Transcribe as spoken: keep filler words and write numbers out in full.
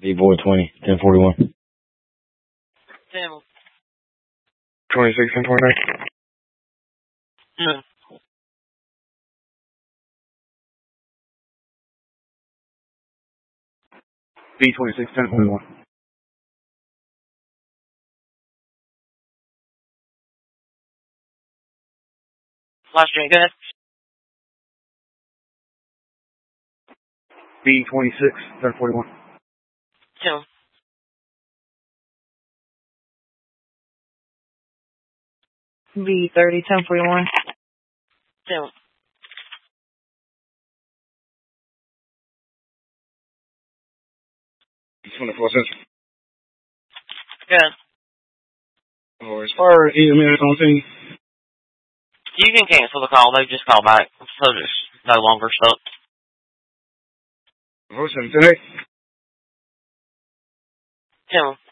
B Boy twenty, ten forty-one. Tim. twenty-six, ten twenty-nine. No. B twenty-six, ten twenty-one. Flash J, go ahead. B twenty-six, ten forty-one. Tim. B thirty, ten forty-one. Tim. twenty-four Central. Good. Oh, as far as E M S on scene. You can cancel the call. They just call back. So it's no longer stuck. oh seven ten eight. Tim.